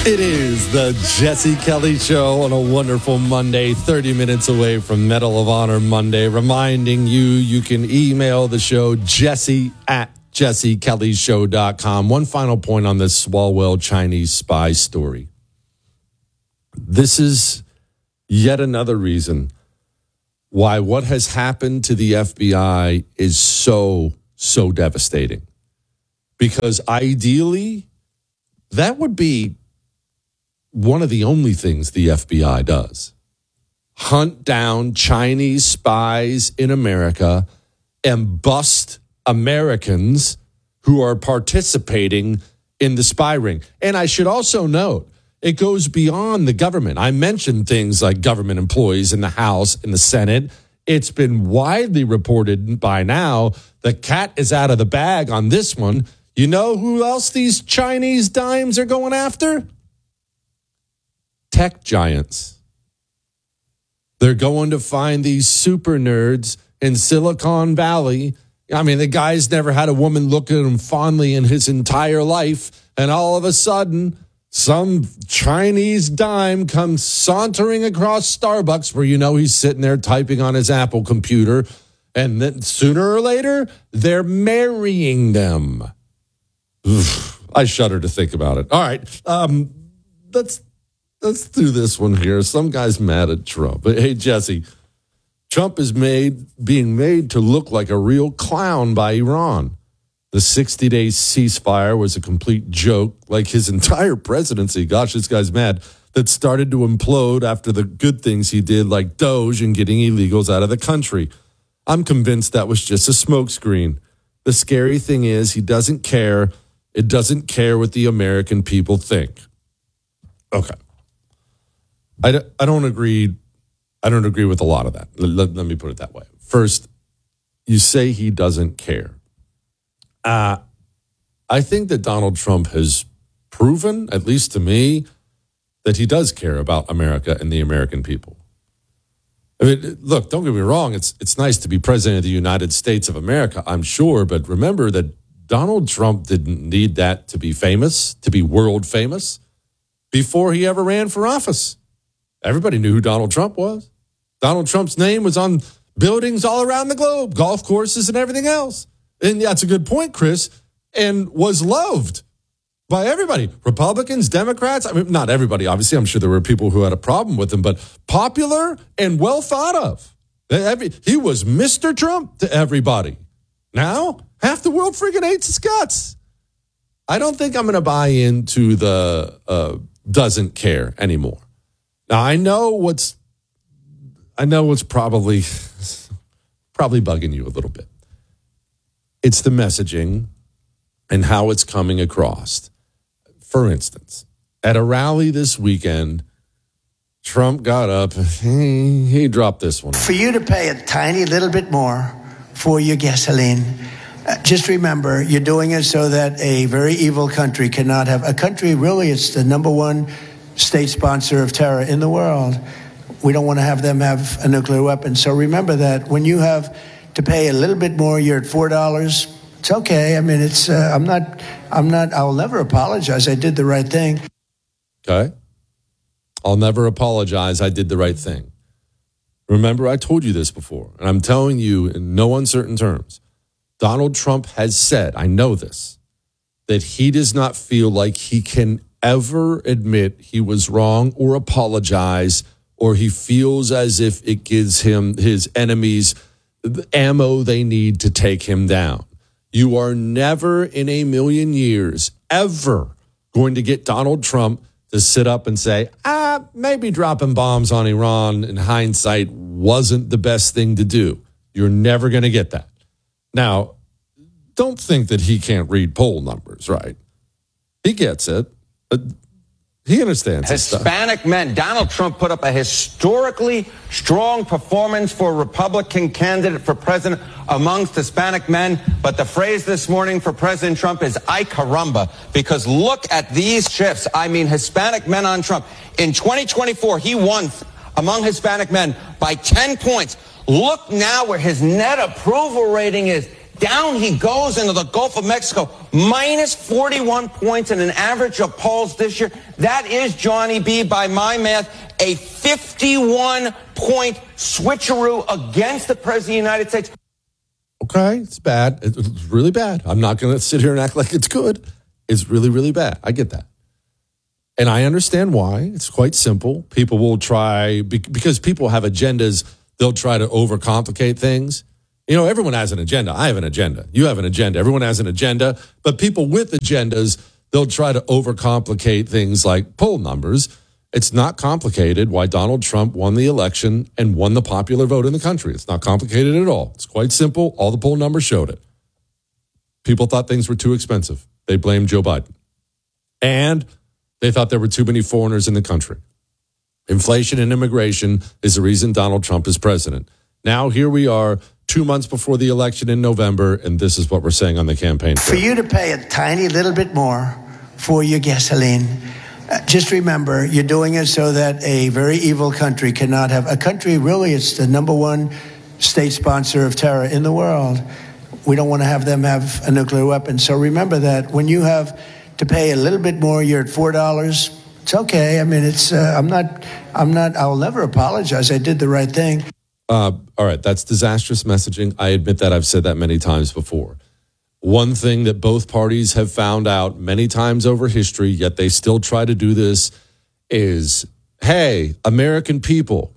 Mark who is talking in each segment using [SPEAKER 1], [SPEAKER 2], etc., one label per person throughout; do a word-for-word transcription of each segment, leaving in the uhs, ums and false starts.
[SPEAKER 1] It is the Jesse Kelly Show on a wonderful Monday, thirty minutes away from Medal of Honor Monday, reminding you you can email the show, Jesse at jesse kelly show dot com. One final point on this Swalwell Chinese spy story. This is yet another reason why what has happened to the F B I is so, so devastating. Because ideally, that would be one of the only things the F B I does. Hunt down Chinese spies in America and bust Americans who are participating in the spy ring. And I should also note, it goes beyond the government. I mentioned things like government employees in the House, in the Senate. It's been widely reported by now the cat is out of the bag on this one. You know who else these Chinese dimes are going after? Tech giants. They're going to find these super nerds in Silicon Valley. I mean, the guy's never had a woman look at him fondly in his entire life. And all of a sudden, some Chinese dime comes sauntering across Starbucks where you know he's sitting there typing on his Apple computer. And then sooner or later, they're marrying them. Oof, I shudder to think about it. All right, um, let's let's do this one here. Some guy's mad at Trump. But hey, Jesse, Trump is made being made to look like a real clown by Iran. The sixty-day ceasefire was a complete joke, like his entire presidency. Gosh, this guy's mad. That started to implode after the good things he did, like Doge and getting illegals out of the country. I'm convinced that was just a smokescreen. The scary thing is he doesn't care. It doesn't care what the American people think. Okay. I, d- I don't agree. I don't agree with a lot of that. Let, let me put it that way. First, you say he doesn't care. Uh, I think that Donald Trump has proven, at least to me, that he does care about America and the American people. I mean, look, don't get me wrong. It's it's nice to be president of the United States of America, I'm sure. But remember that Donald Trump didn't need that to be famous, to be world famous, before he ever ran for office. Everybody knew who Donald Trump was. Donald Trump's name was on buildings all around the globe, golf courses and everything else. And that's a good point, Chris, and was loved by everybody. Republicans, Democrats, I mean, not everybody, obviously. I'm sure there were people who had a problem with him, but popular and well thought of. He was Mister Trump to everybody. Now, half the world freaking hates his guts. I don't think I'm going to buy into the uh, doesn't care anymore. Now, I know what's, I know what's probably, probably bugging you a little bit. It's the messaging and how it's coming across. For instance, at a rally this weekend, Trump got up, he, he dropped this one.
[SPEAKER 2] For you to pay a tiny little bit more for your gasoline, uh, just remember, you're doing it so that a very evil country cannot have, a country really, it's the number one state sponsor of terror in the world. We don't want to have them have a nuclear weapon. So remember that when you have to pay a little bit more, you're at four dollars. It's okay. I mean, it's, uh, I'm not, I'm not, I'll never apologize. I did the right thing.
[SPEAKER 1] Okay. I'll never apologize. I did the right thing. Remember, I told you this before, and I'm telling you in no uncertain terms. Donald Trump has said, I know this, that he does not feel like he can ever admit he was wrong or apologize, or he feels as if it gives him, his enemies, the ammo they need to take him down. You are never in a million years ever going to get Donald Trump to sit up and say, ah, maybe dropping bombs on Iran in hindsight wasn't the best thing to do. You're never going to get that. Now, don't think that he can't read poll numbers, right? He gets it. Uh, He understands
[SPEAKER 3] Hispanic men. Donald Trump put up a historically strong performance for a Republican candidate for president amongst Hispanic men. But the phrase this morning for President Trump is "ay caramba," because look at these shifts. I mean, Hispanic men on Trump. In twenty twenty-four, he won among Hispanic men by ten points. Look now where his net approval rating is. Down he goes into the Gulf of Mexico, minus forty-one points in an average of polls this year. That is, Johnny B, by my math, a fifty-one point switcheroo against the President of the United States.
[SPEAKER 1] Okay, it's bad. It's really bad. I'm not going to sit here and act like it's good. It's really, really bad. I get that. And I understand why. It's quite simple. People will try, because people have agendas, they'll try to overcomplicate things. You know, everyone has an agenda. I have an agenda. You have an agenda. Everyone has an agenda. But people with agendas, they'll try to overcomplicate things like poll numbers. It's not complicated why Donald Trump won the election and won the popular vote in the country. It's not complicated at all. It's quite simple. All the poll numbers showed it. People thought things were too expensive. They blamed Joe Biden. And they thought there were too many foreigners in the country. Inflation and immigration is the reason Donald Trump is president. Now, here we are, two months before the election in November, and this is what we're saying on the campaign trail.
[SPEAKER 2] For you to pay a tiny little bit more for your gasoline, uh, just remember, you're doing it so that a very evil country cannot have, a country, really, it's the number one state sponsor of terror in the world. We don't want to have them have a nuclear weapon. So remember that when you have to pay a little bit more, you're at four dollars. It's okay. I mean, it's, uh, I'm not, I'm not, I'll never apologize. I did the right thing.
[SPEAKER 1] Uh, all right, that's disastrous messaging. I admit that. I've said that many times before. One thing that both parties have found out many times over history, yet they still try to do this, is, hey, American people,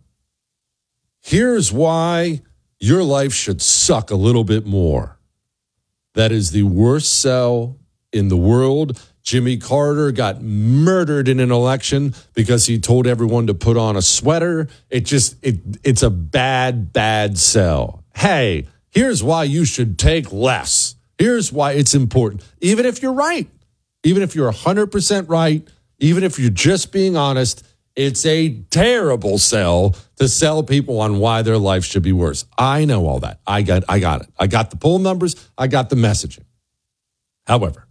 [SPEAKER 1] here's why your life should suck a little bit more. That is the worst sell in the world. Jimmy Carter got murdered in an election because he told everyone to put on a sweater. It just, it it's a bad, bad sell. Hey, here's why you should take less. Here's why it's important. Even if you're right, even if you're one hundred percent right, even if you're just being honest, it's a terrible sell to sell people on why their life should be worse. I know all that. I got, I got it. I got the poll numbers. I got the messaging. However,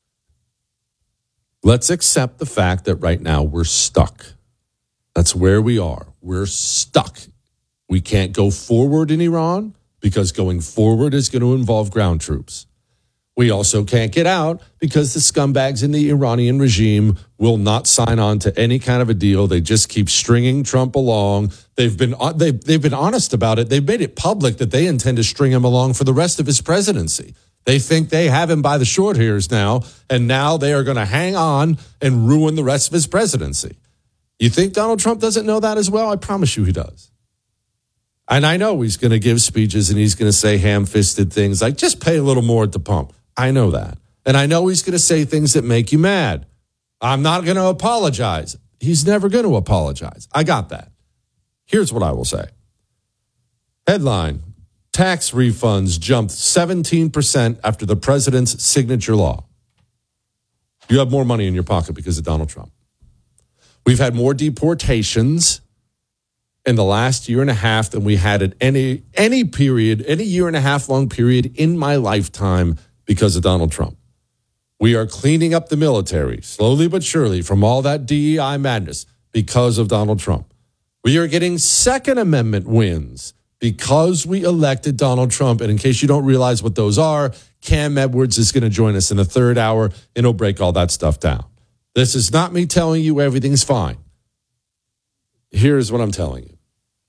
[SPEAKER 1] let's accept the fact that right now we're stuck. That's where we are. We're stuck. We can't go forward in Iran because going forward is going to involve ground troops. We also can't get out because the scumbags in the Iranian regime will not sign on to any kind of a deal. They just keep stringing Trump along. They've been they've, they've been honest about it. They've made it public that they intend to string him along for the rest of his presidency. They think they have him by the short hairs now, and now they are going to hang on and ruin the rest of his presidency. You think Donald Trump doesn't know that as well? I promise you he does. And I know he's going to give speeches and he's going to say ham-fisted things like, just pay a little more at the pump. I know that. And I know he's going to say things that make you mad. I'm not going to apologize. He's never going to apologize. I got that. Here's what I will say. Headline. Tax refunds jumped seventeen percent after the president's signature law. You have more money in your pocket because of Donald Trump. We've had more deportations in the last year and a half than we had at any any period, any year and a half long period in my lifetime because of Donald Trump. We are cleaning up the military slowly but surely from all that D E I madness because of Donald Trump. We are getting Second Amendment wins because we elected Donald Trump. And in case you don't realize what those are, Cam Edwards is going to join us in the third hour, and he'll break all that stuff down. This is not me telling you everything's fine. Here's what I'm telling you.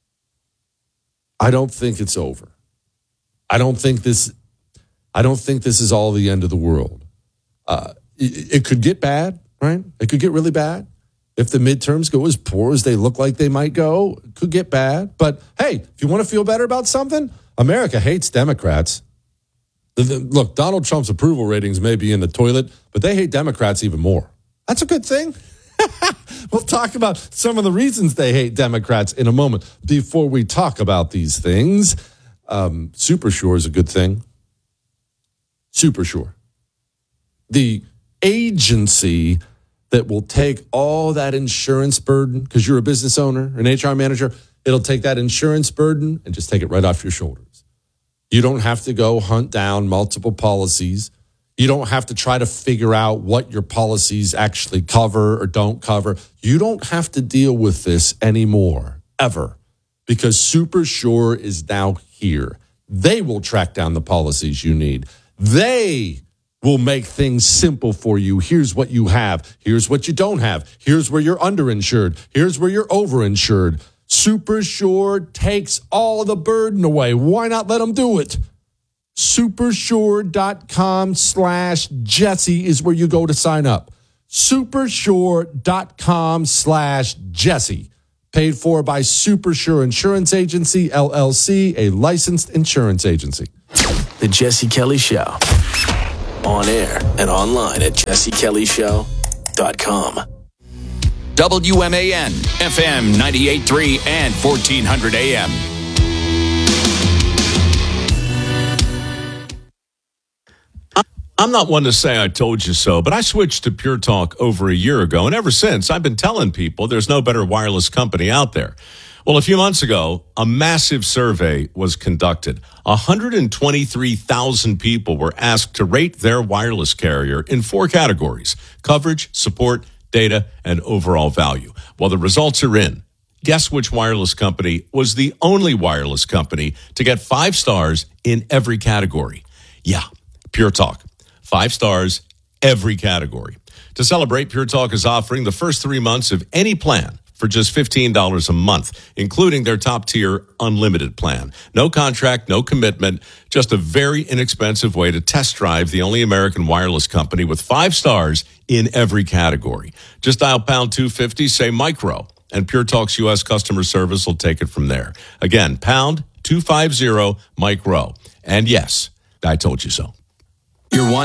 [SPEAKER 1] I don't think it's over. I don't think this, I don't think this is all the end of the world. Uh, it, it could get bad, right? It could get really bad. If the midterms go as poor as they look like they might go, it could get bad. But hey, if you want to feel better about something, America hates Democrats. The, the, look, Donald Trump's approval ratings may be in the toilet, but they hate Democrats even more. That's a good thing. We'll talk about some of the reasons they hate Democrats in a moment. Before we talk about these things, um, Super Sure is a good thing. Super Sure. The agency that will take all that insurance burden, because you're a business owner, an H R manager, it'll take that insurance burden and just take it right off your shoulders. You don't have to go hunt down multiple policies. You don't have to try to figure out what your policies actually cover or don't cover. You don't have to deal with this anymore, ever, because Super Sure is now here. They will track down the policies you need. They will make things simple for you. Here's what you have. Here's what you don't have. Here's where you're underinsured. Here's where you're overinsured. SuperSure takes all the burden away. Why not let them do it? Supersure.com slash Jesse is where you go to sign up. Supersure.com slash Jesse. Paid for by Supersure Insurance Agency, L L C, a licensed insurance agency.
[SPEAKER 4] The Jesse Kelly Show. On air and online at jesse kelly show dot com.
[SPEAKER 5] W M A N, F M ninety-eight point three and fourteen hundred A M.
[SPEAKER 6] I'm not one to say I told you so, but I switched to Pure Talk over a year ago, and ever since, I've been telling people there's no better wireless company out there. Well, a few months ago, a massive survey was conducted. one hundred twenty-three thousand people were asked to rate their wireless carrier in four categories: coverage, support, data, and overall value. Well, the results are in. Guess which wireless company was the only wireless company to get five stars in every category? Yeah, Pure Talk. Five stars, every category. To celebrate, Pure Talk is offering the first three months of any plan for just fifteen dollars a month, including their top-tier unlimited plan. No contract, no commitment, just a very inexpensive way to test drive the only American wireless company with five stars in every category. Just dial pound two fifty, say micro, and Pure Talk's U S customer service will take it from there. Again, pound two fifty, micro. And yes, I told you so.
[SPEAKER 5] You're one.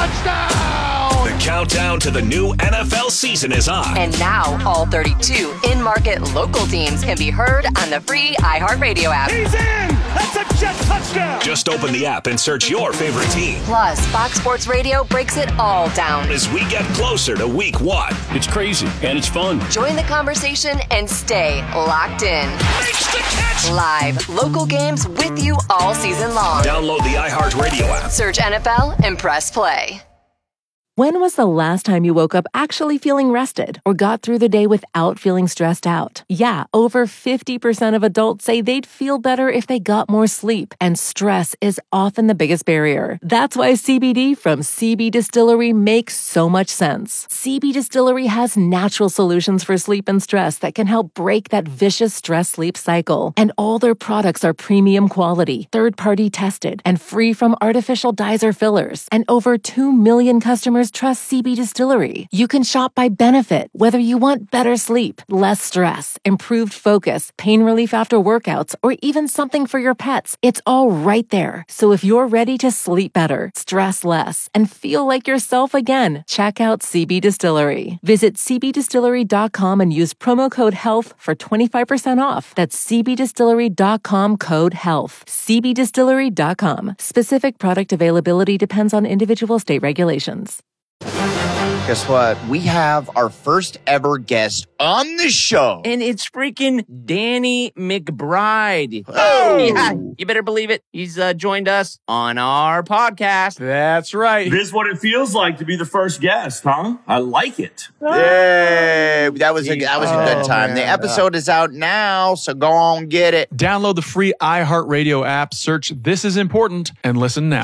[SPEAKER 7] Touchdown! The countdown to the new N F L season is on.
[SPEAKER 8] And now all thirty-two in-market local teams can be heard on the free iHeartRadio app.
[SPEAKER 7] He's in! That's a Jet touchdown! Just open the app and search your favorite team.
[SPEAKER 8] Plus, Fox Sports Radio breaks it all down
[SPEAKER 7] as we get closer to week one.
[SPEAKER 9] It's crazy and it's fun.
[SPEAKER 8] Join the conversation and stay locked in.
[SPEAKER 7] Makes the catch!
[SPEAKER 8] Live local games with you all season long.
[SPEAKER 7] Download the iHeartRadio app.
[SPEAKER 8] Search N F L and press play.
[SPEAKER 10] When was the last time you woke up actually feeling rested or got through the day without feeling stressed out? Yeah, over fifty percent of adults say they'd feel better if they got more sleep, and stress is often the biggest barrier. That's why C B D from C B Distillery makes so much sense. C B Distillery has natural solutions for sleep and stress that can help break that vicious stress-sleep cycle. And all their products are premium quality, third-party tested, and free from artificial dyes or fillers. And over two million customers trust C B Distillery. You can shop by benefit, whether you want better sleep, less stress, improved focus, pain relief after workouts, or even something for your pets. It's all right there. So if you're ready to sleep better, stress less, and feel like yourself again, check out C B Distillery. Visit c b distillery dot com and use promo code HEALTH for twenty-five percent off. That's c b distillery dot com code HEALTH. c b distillery dot com. Specific product availability depends on individual state regulations.
[SPEAKER 11] Guess what? We have our first ever guest on the show.
[SPEAKER 12] And it's freaking Danny McBride.
[SPEAKER 11] Oh!
[SPEAKER 12] Yeah, you better believe it. He's uh, joined us on our podcast.
[SPEAKER 9] That's right.
[SPEAKER 13] This is what it feels like to be the first guest, huh? I like it.
[SPEAKER 11] Yay! That was a, that was a good time.
[SPEAKER 9] Oh,
[SPEAKER 11] the episode is out now, so go on, get it.
[SPEAKER 9] Download the free iHeartRadio app, search This Is Important, and listen now.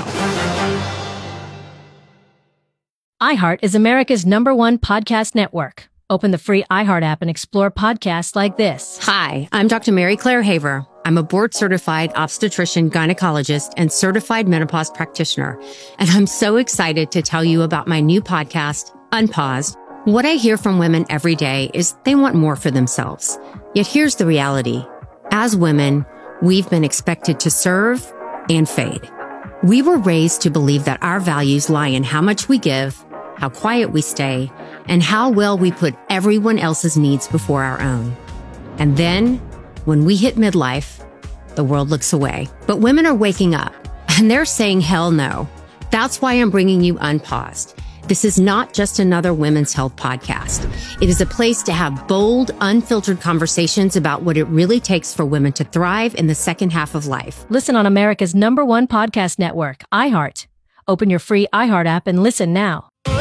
[SPEAKER 14] iHeart is America's number one podcast network. Open the free iHeart app and explore podcasts like this.
[SPEAKER 15] Hi, I'm Doctor Mary Claire Haver. I'm a board-certified obstetrician, gynecologist, and certified menopause practitioner. And I'm so excited to tell you about my new podcast, Unpaused. What I hear from women every day is they want more for themselves. Yet here's the reality. As women, we've been expected to serve and fade. We were raised to believe that our values lie in how much we give, how quiet we stay, and how well we put everyone else's needs before our own. And then, when we hit midlife, the world looks away. But women are waking up, and they're saying hell no. That's why I'm bringing you Unpaused. This is not just another women's health podcast. It is a place to have bold, unfiltered conversations about what it really takes for women to thrive in the second half of life.
[SPEAKER 14] Listen on America's number one podcast network, iHeart. Open your free iHeart app and listen now.